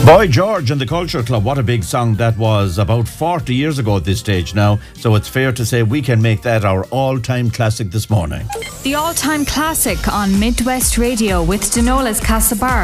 Boy George and the Culture Club, what a big song that was, about 40 years ago at this stage now, so it's fair to say we can make that our all-time classic this morning. The all-time classic on Midwest Radio with Denola's Casa Bar.